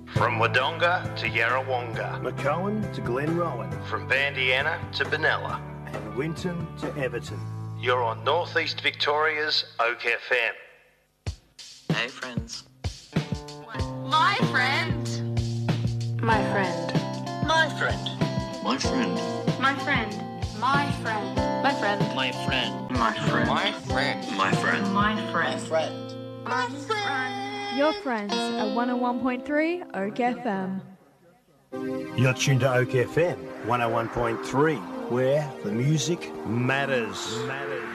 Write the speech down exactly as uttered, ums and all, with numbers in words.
From Wodonga to Yarrawonga, McCowan to Glenrowan, from Bandiana to Benalla, and Winton to Everton. You're on Northeast Victoria's Oak F M. Hey, friends. My friend. My friend. My friend. My friend. My friend. My friend. My friend. My friend. My friend. My friend. My friend. My friend. friend. My friend. Your friends at one oh one point three Oak F M. You're tuned to Oak F M one oh one point three, where the music matters. matters.